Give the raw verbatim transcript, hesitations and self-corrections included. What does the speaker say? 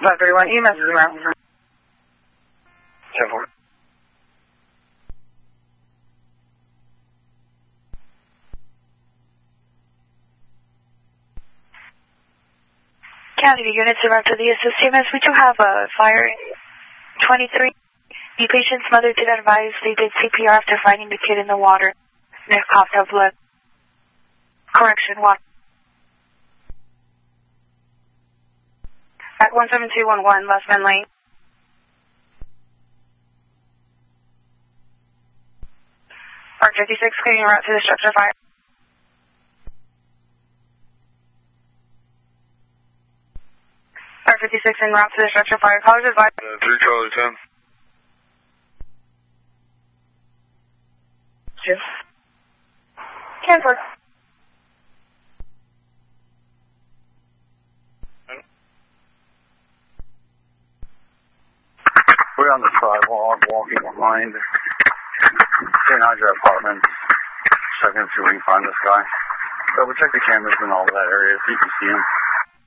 five thirty-one, E M S is around. ten four. County units around to the assist E M S. We do have a fire twenty-three. The patient's mother did advise they did C P R after finding the kid in the water. They coughed up blood. Correction, water. At one seven two one one, Last Man Lane. Park fifty-six, clearing route to the structure fire. Park fifty-six en route to the structure fire. Callers advised. Uh, three Charlie ten. Two. Cancel. We're on the sidewalk, walking behind Saint Hydra Apartments, checking to see if we can find this guy. So we check the cameras and all that area, so you can see him.